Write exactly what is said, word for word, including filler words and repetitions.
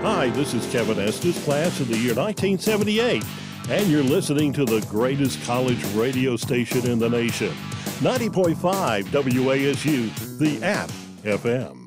Hi, this is Kevin Estes, class of the year nineteen seventy-eight, and you're listening to the greatest college radio station in the nation, ninety point five W A S U, the App F M.